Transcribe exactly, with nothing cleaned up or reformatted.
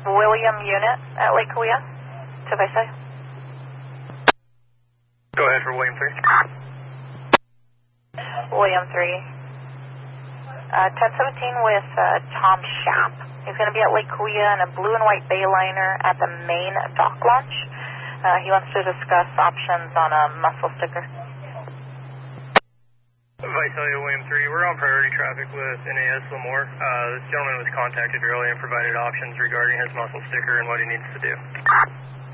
William Unit at Lake Cahuilla to Visalia. Go ahead for William three. William three. Uh, ten seventeen with uh, Tom Schaap. He's going to be at Lake Cahuilla in a blue and white Bayliner at the main dock launch. Uh, he wants to discuss options on a muscle sticker. Visalia, William three. We're on priority traffic with N A S Lemoore. Uh, this gentleman was contacted earlier and provided options regarding his muscle sticker and what he needs to do.